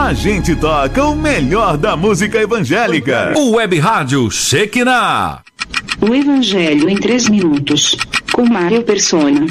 a gente toca o melhor da música evangélica. O Web Rádio Shekinah. O Evangelho em 3 minutos, com Mário Persona.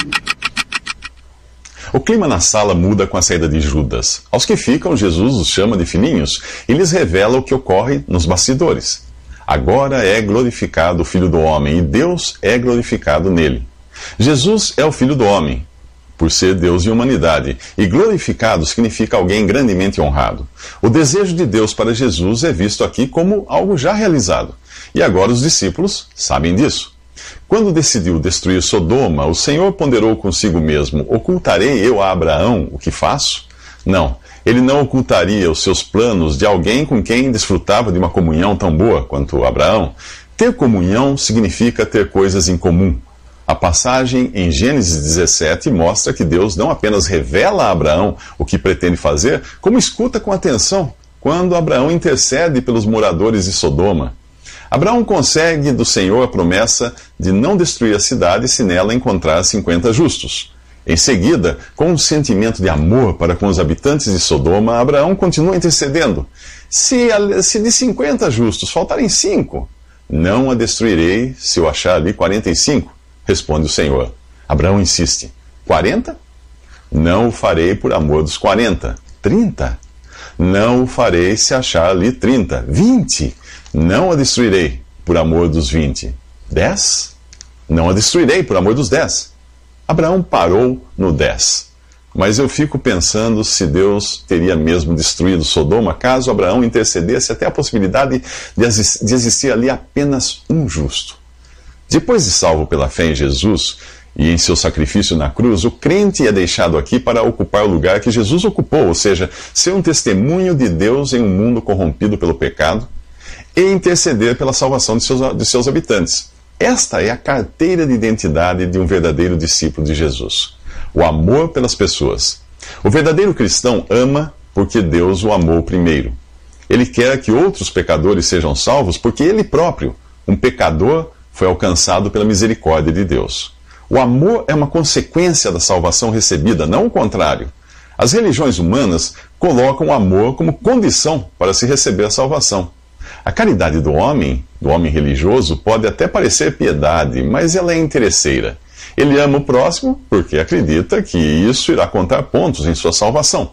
O clima na sala muda com a saída de Judas. Aos que ficam, Jesus os chama de filhinhos e lhes revela o que ocorre nos bastidores. Agora é glorificado o Filho do Homem e Deus é glorificado nele. Jesus é o Filho do Homem, por ser Deus e humanidade, e glorificado significa alguém grandemente honrado. O desejo de Deus para Jesus é visto aqui como algo já realizado, e agora os discípulos sabem disso. Quando decidiu destruir Sodoma, o Senhor ponderou consigo mesmo: ocultarei eu a Abraão o que faço? Não, ele não ocultaria os seus planos de alguém com quem desfrutava de uma comunhão tão boa quanto Abraão. Ter comunhão significa ter coisas em comum. A passagem em Gênesis 17 mostra que Deus não apenas revela a Abraão o que pretende fazer, como escuta com atenção quando Abraão intercede pelos moradores de Sodoma. Abraão consegue do Senhor a promessa de não destruir a cidade se nela encontrar 50 justos. Em seguida, com um sentimento de amor para com os habitantes de Sodoma, Abraão continua intercedendo. Se de 50 justos faltarem 5, não a destruirei se eu achar ali 45, responde o Senhor. Abraão insiste. 40? Não o farei por amor dos 40. 30? Não o farei se achar ali 30. 20? Não a destruirei por amor dos 20. 10? Não a destruirei por amor dos 10. Abraão parou no 10. Mas eu fico pensando se Deus teria mesmo destruído Sodoma caso Abraão intercedesse até a possibilidade de existir ali apenas um justo. Depois de salvo pela fé em Jesus e em seu sacrifício na cruz, o crente é deixado aqui para ocupar o lugar que Jesus ocupou, ou seja, ser um testemunho de Deus em um mundo corrompido pelo pecado, e interceder pela salvação de seus habitantes. Esta é a carteira de identidade de um verdadeiro discípulo de Jesus. O amor pelas pessoas. O verdadeiro cristão ama porque Deus o amou primeiro. Ele quer que outros pecadores sejam salvos porque ele próprio, um pecador, foi alcançado pela misericórdia de Deus. O amor é uma consequência da salvação recebida, não o contrário. As religiões humanas colocam o amor como condição para se receber a salvação. A caridade do homem religioso, pode até parecer piedade, mas ela é interesseira. Ele ama o próximo porque acredita que isso irá contar pontos em sua salvação.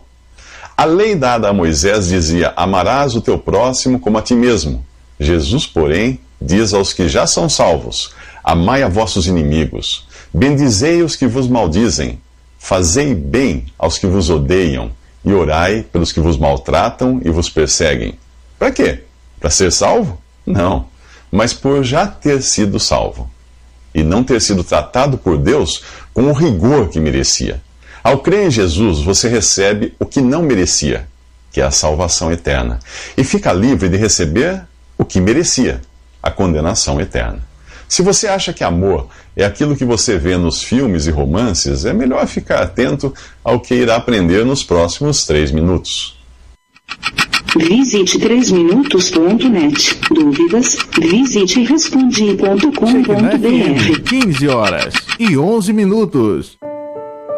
A lei dada a Moisés dizia: amarás o teu próximo como a ti mesmo. Jesus, porém, diz aos que já são salvos: amai a vossos inimigos, bendizei os que vos maldizem, fazei bem aos que vos odeiam, e orai pelos que vos maltratam e vos perseguem. Para quê? Para ser salvo? Não, mas por já ter sido salvo e não ter sido tratado por Deus com o rigor que merecia. Ao crer em Jesus, você recebe o que não merecia, que é a salvação eterna, e fica livre de receber o que merecia, a condenação eterna. Se você acha que amor é aquilo que você vê nos filmes e romances, é melhor ficar atento ao que irá aprender nos próximos 3 minutos. Visite 3minutos.net. Dúvidas? Visite respondi.com.br. 15 horas e 11 minutos.